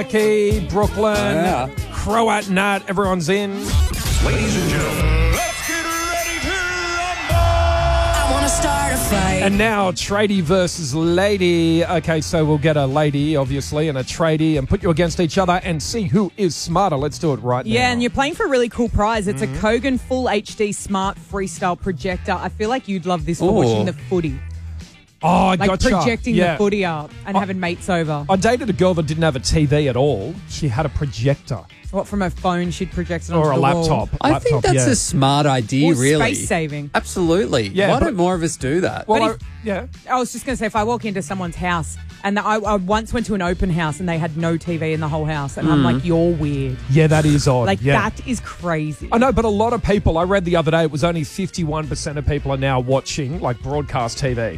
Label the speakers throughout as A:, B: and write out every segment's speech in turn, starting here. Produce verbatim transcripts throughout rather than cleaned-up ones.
A: Key, Brooklyn,
B: Yeah.
A: Croat Nut, everyone's in.
C: Ladies and gentlemen, let's get ready to rumble! I
D: want to start a fight.
A: And now, tradie versus lady. Okay, so we'll get a lady, obviously, and a tradie and put you against each other and see who is smarter. Let's do it right now.
E: Yeah, and you're playing for a really cool prize. It's
A: Mm-hmm.
E: a Kogan Full H D Smart Freestyle Projector. I feel like you'd love this for
B: Ooh.
E: watching the footy.
A: Oh, I
E: Like
A: gotcha.
E: projecting
A: Yeah.
E: the footy up and having mates over.
A: I dated a girl that didn't have a T V at all. She had a projector.
E: What, from her phone she'd project it onto
A: Or a
E: the wall.
A: laptop.
B: I
A: laptop,
B: think that's
A: yeah.
B: a smart idea,
E: Or
B: really.
E: space saving.
B: Absolutely.
A: Yeah,
B: Why
A: but-
B: don't more of us do that?
A: Well,
E: But
A: I,
E: if-
A: yeah.
E: I was just going to say, if I walk into someone's house, and I, I once went to an open house and they had no T V in the whole house, and I'm like, you're weird.
A: Yeah, that is odd.
E: Like,
A: yeah.
E: that is crazy.
A: I know, but a lot of people, I read the other day, it was only fifty-one percent of people are now watching, like, broadcast T V.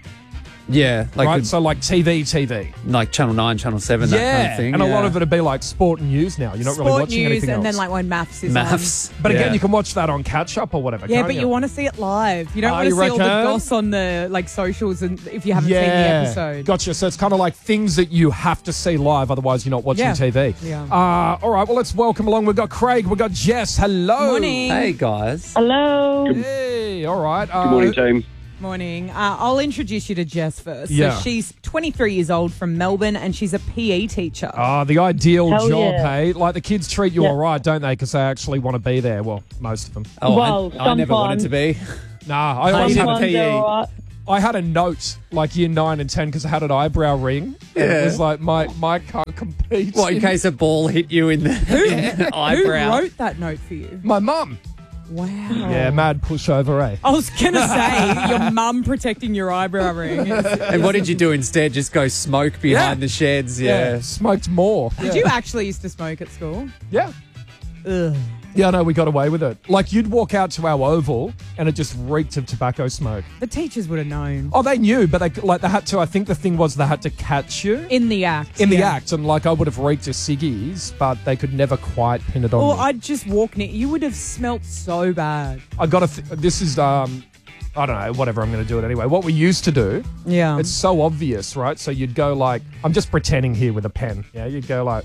B: Yeah, like
A: right?
B: a-
A: So, like, T V, T V.
B: like Channel nine, Channel seven, that
A: yeah.
B: kind of thing.
A: And a lot
B: yeah.
A: of it would be, like, sport and news now. You're not
E: Sport
A: really watching
E: news,
A: anything
E: and
A: else.
E: then like when maths is
B: Maths.
A: but again,
B: Yeah.
A: you can watch that on catch-up or whatever,
E: on. Yeah,
A: can't
E: but you want to see it live. You don't
A: Oh,
E: want to
A: you
E: see all the
A: reckon?
E: goss on the like socials, and if you haven't
A: yeah.
E: seen the episode.
A: Gotcha. So it's kind of like things that you have to see live, otherwise you're not watching
E: Yeah.
A: T V.
E: Yeah.
A: Uh, all right, well, let's welcome along. We've got Craig. We've got Jess. Hello.
E: Morning.
B: Hey, guys.
F: Hello.
A: Hey, all right. Uh,
G: Good morning, team.
E: Morning. Uh, I'll introduce you to Jess first.
A: Yeah.
E: So she's twenty-three years old from Melbourne, and she's a P E teacher.
A: Ah, the ideal
F: Hell
A: job,
F: yeah.
A: hey? Like, the kids treat you
F: Yeah.
A: all right, don't they? Because they actually want to be there. Well, most of them.
B: Oh,
F: Well,
B: I, I never wanted
F: sometimes.
B: to be.
A: Nah, I always
B: Hey,
A: had,
B: Sometimes
F: Sometimes
B: P E.
F: they're all right.
A: I had a note, like, year nine and ten, because I had an eyebrow ring. And it
B: Yeah.
A: was like, my, my can't compete.
B: What, in case a ball hit you in the, in the
E: Who
B: eyebrow?
E: wrote that note for you?
A: My mum.
E: Wow.
A: Yeah, mad pushover, eh?
E: I was going to say, your mum protecting your eyebrow ring. Is,
B: And what did you do instead? Just go smoke behind
A: Yeah.
B: the sheds? Yeah.
A: smoked more.
E: Did you actually used to smoke at school?
A: Yeah.
E: Ugh.
A: Yeah, no, we got away with it. Like, you'd walk out to our oval and it just reeked of tobacco smoke.
E: The teachers would have known.
A: Oh, they knew, but they like they had to. I think the thing was they had to catch you
E: In the act.
A: in the
E: yeah.
A: act, and like I would have reeked of ciggies, but they could never quite pin it on
E: Or
A: me.
E: I'd just walk near. You would have smelt so bad.
A: I got to. Th- this is um, I don't know. Whatever. I'm going to do it anyway. What we used to do.
E: Yeah.
A: It's so obvious, right? So you'd go like, I'm just pretending here with a pen. Yeah, you'd go like,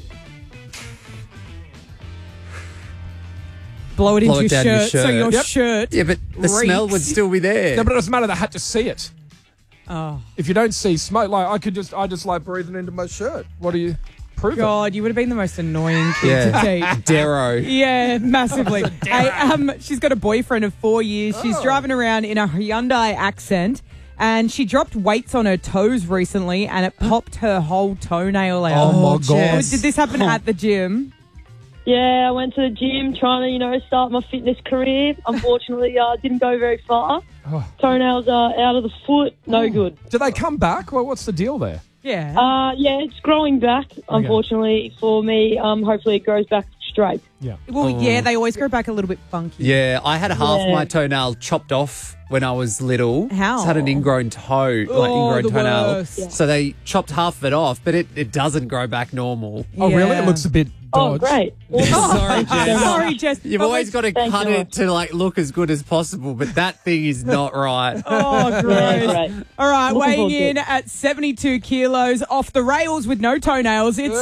E: blow it
B: Blow
E: into
B: it
E: your
B: down your
E: shirt, so
B: shirt.
E: your
A: Yep.
E: shirt.
B: Yeah, but the smell
E: reeks.
B: would still be there.
A: no, but it doesn't matter. They had to see it.
E: Oh,
A: If you don't see smoke, like I could just, I just like breathing into my shirt. What do you prove? It?
E: God, you would have been the most annoying kid
B: Yeah.
E: to teach.
B: Darrow.
E: Yeah, massively. Hey, um, she's got a boyfriend of four years. She's
A: Oh.
E: driving around in a Hyundai Accent, and she dropped weights on her toes recently, and it popped her whole toenail out.
A: Oh, my God.
B: Jess.
E: Did this happen at the gym?
F: Yeah, I went to the gym trying to, you know, start my fitness career. Unfortunately, uh, didn't go very far.
A: Oh.
F: Toenails are out of the foot. No good.
A: Do they come back? Well, what's the deal there?
E: Yeah.
F: Uh, yeah, it's growing back, unfortunately, for me. Um, hopefully it grows back straight.
A: Yeah.
E: well, yeah, they always go back a little bit funky.
B: Yeah, I had half
F: Yeah.
B: my toenail chopped off when I was little.
E: How?
B: I had an ingrown toe, like
E: Oh,
B: ingrown
E: the
B: toenail.
E: worst. Yeah.
B: So they chopped half of it off, but it, it doesn't grow back normal.
A: Oh, really?
E: Yeah.
A: It looks a bit
F: Oh,
A: dodge.
F: great.
B: Sorry, Jess.
E: Sorry, Jess.
B: You've
E: But
B: always
E: we-
B: got to
F: Thank
B: cut
F: you.
B: it to like look as good as possible, but that thing is not right.
E: Oh,
F: Yeah,
E: gross.
F: great.
E: All right,
F: Looking
E: weighing
F: forward to
E: in
F: it.
E: at seventy-two kilos, off the rails with no toenails, it's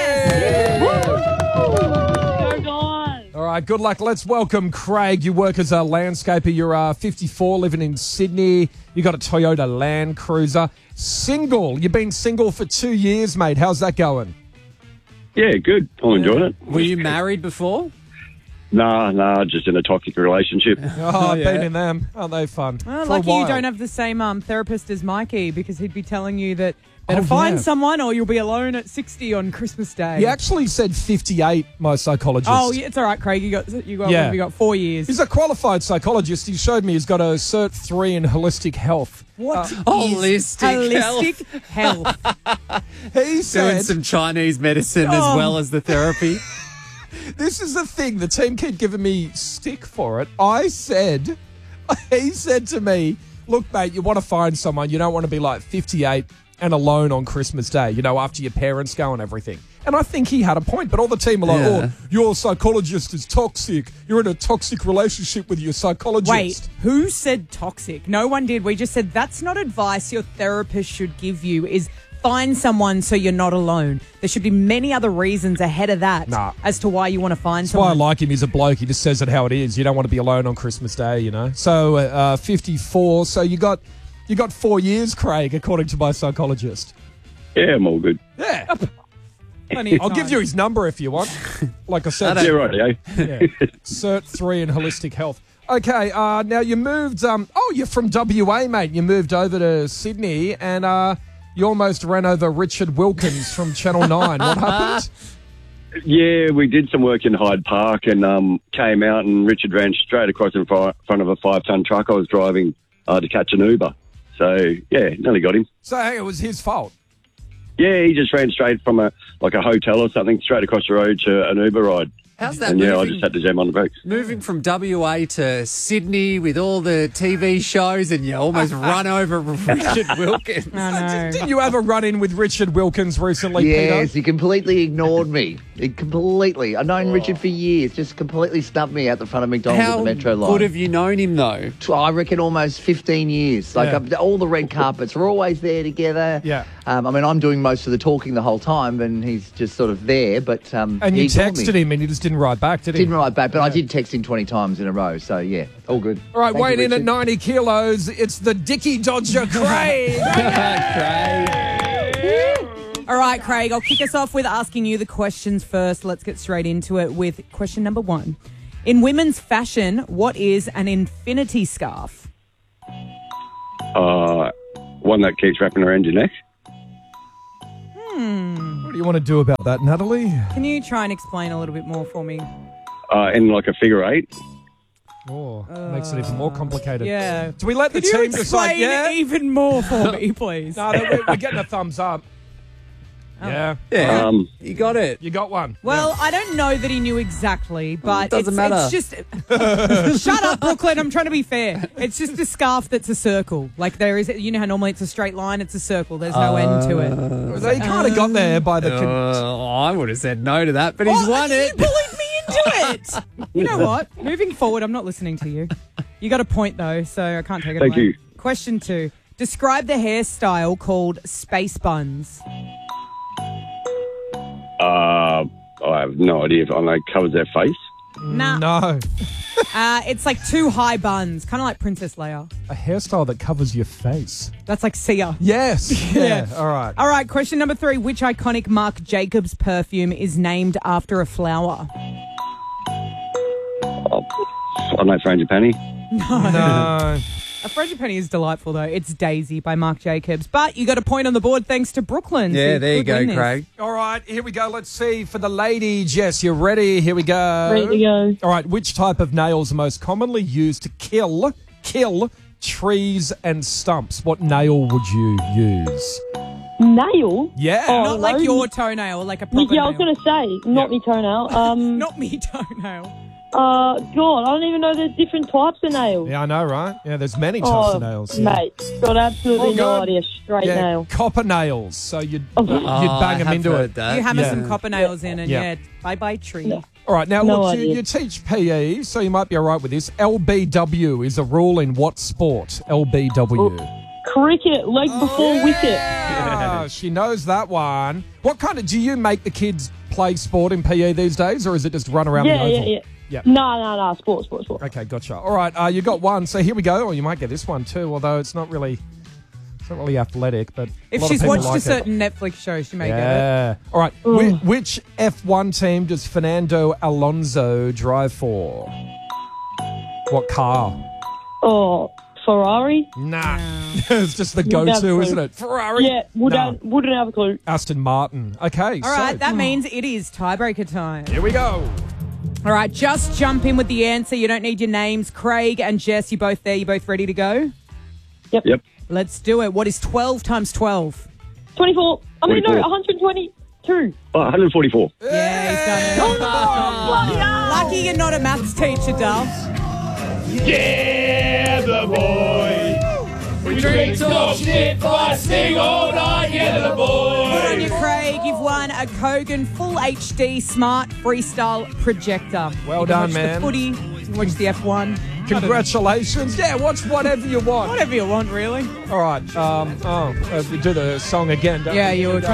E: Jess.
F: Go, guys.
A: All right, good luck. Let's welcome Craig. You work as a landscaper. You're uh, fifty-four, living in Sydney. You got a Toyota Land Cruiser. Single. You've been single for two years, mate. How's that going?
G: Yeah, good. I'm enjoying it.
B: Were you married before?
G: Nah, nah, just in a toxic relationship.
A: Oh, I've
B: yeah.
A: been in them. Aren't they fun?
E: Well,
A: For a
E: lucky you
A: while.
E: don't have the same um, therapist as Mikey, because he'd be telling you that better
A: Oh,
E: find
A: yeah.
E: someone or you'll be alone at sixty on Christmas Day.
A: He actually said fifty-eight, my psychologist.
E: Oh, yeah, it's all right, Craig. You got you got
A: Yeah.
E: what have you got four years.
A: He's a qualified psychologist. He showed me he's got a Cert three in holistic health.
E: What is
B: Holistic
E: holistic health?
A: He
B: Doing
A: said,
B: some Chinese medicine
E: Oh.
B: as well as the therapy.
A: this is the thing, the team keep giving me stick for it. I said, he said to me, look, mate, you want to find someone, you don't want to be like fifty-eight and alone on Christmas Day, you know, after your parents go and everything. And I think he had a point, but all the team are like,
B: Yeah.
A: oh, your psychologist is toxic. You're in a toxic relationship with your psychologist.
E: Wait, who said toxic? No one did. We just said that's not advice your therapist should give you, is find someone so you're not alone. There should be many other reasons ahead of that
A: Nah.
E: as to why you want to find
A: That's why I
E: someone.
A: like him. He's a bloke. He just says it how it is. You don't want to be alone on Christmas Day, you know. So uh, fifty-four. So you got you got four years, Craig, according to my psychologist.
G: Yeah, I'm all good.
A: Yeah,
E: Plenty of
A: I'll
E: time.
A: give you his number if you want. Like I said,
G: Yeah, right, eh?
A: yeah. Cert three in holistic health. Okay, uh, now you moved. Um, oh, you're from W A, mate. You moved over to Sydney, and uh, you almost ran over Richard Wilkins from Channel Nine. What happened?
G: Yeah, we did some work in Hyde Park and um, came out and Richard ran straight across in fr- front of a five-ton truck I was driving uh, to catch an Uber. So, yeah, nearly got him.
A: So hey, it was his fault.
G: Yeah, he just ran straight from a like a hotel or something straight across the road to an Uber ride.
B: How's that
G: And yeah, I
B: moving,
G: just had to jam on the brakes.
B: moving from W A to Sydney with all the T V shows and you almost run over Richard Wilkins?
E: I know.
A: Didn't you have a run-in with Richard Wilkins recently,
D: Yes,
A: Peter?
D: he completely ignored me. He completely. I've known Richard for years. Just completely snubbed me out the front of McDonald's
B: How
D: at the Metro line.
B: good have you known him, though?
D: Tw- I reckon almost fifteen years. Like
A: Yeah.
D: uh, all the red carpets are always there together.
A: Yeah.
D: Um, I mean, I'm doing most of the talking the whole time, and he's just sort of there. But um,
A: And
D: he
A: you
D: ignored
A: texted
D: me.
A: him, and he just didn't write back, did he?
D: Didn't write back, but I did text him twenty times in a row. So yeah, all good.
A: All right,
D: Thank you,
A: weighing in at
D: Richard.
A: ninety kilos, it's the Dicky Dodger Craig.
E: All right, Craig, I'll kick us off with asking you the questions first. Let's get straight into it with question number one. In women's fashion, what is an infinity scarf?
G: Uh, one that keeps wrapping around your neck.
A: What do you want to do about that, Natalie?
E: Can you try and explain a little bit more for me?
G: Uh, in like a figure eight.
A: Oh, makes it even more complicated.
E: Yeah.
A: Do we let the
E: Could you
A: team decide?
E: explain
A: Yeah.
E: even more for me, please?
A: No, no, we're, we're getting a thumbs up. Yeah.
B: Yeah,
G: Um,
B: you got it.
A: You got one.
E: Well, I don't know that he knew exactly, but
B: doesn't
E: it's,
B: matter.
E: it's just shut up, Brooklyn. I'm trying to be fair. It's just a scarf that's a circle. Like there is, you know how normally it's a straight line. It's a circle. There's no end to it.
A: They kind of got there by the. Con-
B: Uh, I would have said no to that, but he's
E: Oh,
B: won
E: you
B: it.
E: bullied me into it. You know what? Moving forward, I'm not listening to you. You got a point though, so I can't take it
G: Thank
E: away.
G: you.
E: Question two: describe the hairstyle called space buns.
G: uh, I have no idea if I know it covers their face.
E: Nah,
A: no.
E: uh, it's like two high buns, kind of like Princess Leia.
A: A hairstyle that covers your face.
E: That's like Sia.
A: Yes. Yeah.
E: Yeah.
A: All right.
E: All right, question number three. Which iconic Marc Jacobs perfume is named after a flower?
G: Oh, I don't know, Frangipani.
A: No.
E: A frangipani is delightful, though. It's Daisy by Marc Jacobs. But you got a point on the board thanks to Brooklyn.
B: Yeah,
E: So
B: there you
E: good
B: go,
E: win this.
B: Craig.
A: All right, here we go. Let's see for the lady. Jess, you ready? Here we go.
F: Ready to go.
A: All right, which type of nails are most commonly used to kill, kill trees and stumps? What nail would you use?
F: Nail?
A: Yeah.
F: Oh,
E: Not like
F: no.
E: your toenail, like a proper
F: Yeah, I was
E: nail.
F: going to say, not
A: Yeah.
F: me toenail. Um,
E: Not me toenail.
F: uh, God, I don't even know there's different types of nails.
A: Yeah, I know, right? Yeah, there's many types
F: Oh,
A: of nails. Yeah.
F: mate, got absolutely
A: Oh,
F: no
A: God.
F: idea. Straight
A: Yeah,
F: nail.
A: copper nails. So you'd
F: Oh.
A: you'd
B: Oh, I
A: bang them
B: have
A: into
B: heard
A: it.
B: that.
E: You hammer
A: yeah.
E: some copper nails in and
A: Yeah.
E: yeah, bye-bye tree.
A: All right, now
F: No
A: look, you,
F: idea.
A: you teach P E, so you might be all right with this. L B W is a rule in what sport? L B W.
F: Cricket, leg before wicket.
A: Yeah, she knows that one. What kind of do you make the kids play sport in P E these days, or is it just run around
F: Yeah,
A: the
F: yeah,
A: oval?
F: yeah.
A: Yeah.
F: No, no, no. Sport, sport, sport.
A: Okay, gotcha. All right, uh, you got one. So here we go. Or you might get this one too, although it's not really, it's not really athletic. But a
E: If
A: lot of
E: she's
A: people
E: watched
A: like
E: a
A: it.
E: certain Netflix show, she may get it.
A: Yeah. All right. Whi- which F one team does Fernando Alonso drive for? What car?
F: Oh, Ferrari?
A: Nah. It's just the
F: Wouldn't have a
A: go-to,
F: clue.
A: isn't it? Ferrari?
F: Yeah, wouldn't,
A: No.
F: wouldn't have a clue.
A: Aston Martin. Okay.
E: All right,
A: so
E: that means it is tiebreaker time.
A: here we go.
E: All right, just jump in with the answer. You don't need your names. Craig and Jess, you both there? You both ready to go?
F: Yep.
G: Yep.
E: Let's do it. What is twelve times twelve?
F: twenty-four. I mean, no,
G: twenty-four.
F: one hundred twenty-two.
G: Oh, one hundred forty-four.
E: Yeah, he's done it. Lucky you're not a maths teacher, Duff.
C: Yeah, the boy. We drink, talk shit, fight, sing all night. Yeah, the
E: Good on
C: boy.
E: you, Craig. You've won a Kogan Full H D Smart Freestyle Projector.
A: Well
E: you can
A: done,
E: watch
A: man.
E: The footy, you can watch the F one.
A: Congratulations. Yeah, watch whatever you want.
E: Whatever you want, really.
A: All right. Um, oh, uh, we do the song again, don't
E: Yeah,
A: we?
E: you were